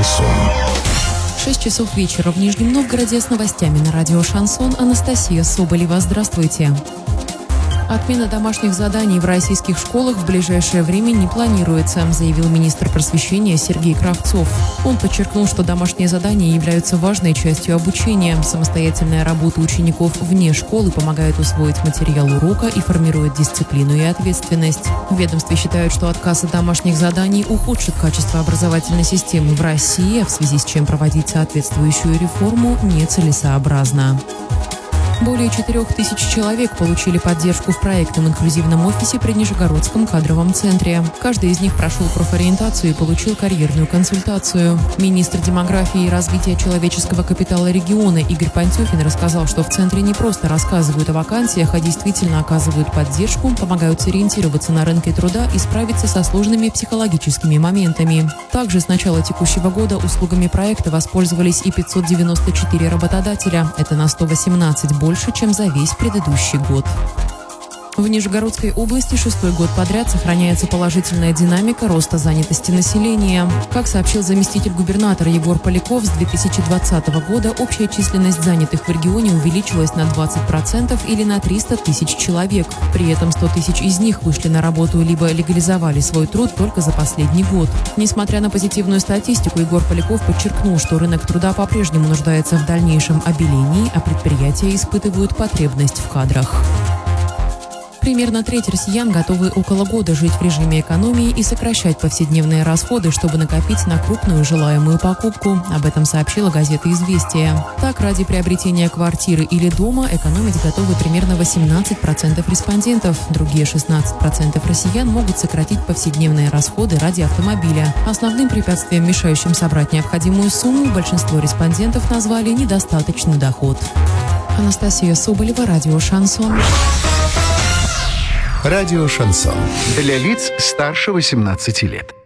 Шансон. 6 часов вечера в Нижнем Новгороде с новостями на радио «Шансон». Анастасия Соболева. Здравствуйте. Отмена домашних заданий в российских школах в ближайшее время не планируется, заявил министр просвещения Сергей Кравцов. Он подчеркнул, что домашние задания являются важной частью обучения. Самостоятельная работа учеников вне школы помогает усвоить материал урока и формирует дисциплину и ответственность. В ведомстве считают, что отказ от домашних заданий ухудшит качество образовательной системы в России, в связи с чем проводить соответствующую реформу нецелесообразно. Более 4000 человек получили поддержку в проектном инклюзивном офисе при Нижегородском кадровом центре. Каждый из них прошел профориентацию и получил карьерную консультацию. Министр демографии и развития человеческого капитала региона Игорь Пантюхин рассказал, что в центре не просто рассказывают о вакансиях, а действительно оказывают поддержку, помогают сориентироваться на рынке труда и справиться со сложными психологическими моментами. Также с начала текущего года услугами проекта воспользовались и 594 работодателя. Это на 118 больше, чем за весь предыдущий год. В Нижегородской области 6-й год подряд сохраняется положительная динамика роста занятости населения. Как сообщил заместитель губернатора Егор Поляков, с 2020 года общая численность занятых в регионе увеличилась на 20% или на 300 тысяч человек. При этом 100 тысяч из них вышли на работу либо легализовали свой труд только за последний год. Несмотря на позитивную статистику, Егор Поляков подчеркнул, что рынок труда по-прежнему нуждается в дальнейшем обелении, а предприятия испытывают потребность в кадрах. Примерно треть россиян готовы около года жить в режиме экономии и сокращать повседневные расходы, чтобы накопить на крупную желаемую покупку. Об этом сообщила газета «Известия». Так, ради приобретения квартиры или дома экономить готовы примерно 18% респондентов. Другие 16% россиян могут сократить повседневные расходы ради автомобиля. Основным препятствием, мешающим собрать необходимую сумму, большинство респондентов назвали недостаточный доход. Анастасия Соболева, радио «Шансон». Радио «Шансон». Для лиц старше 18 лет.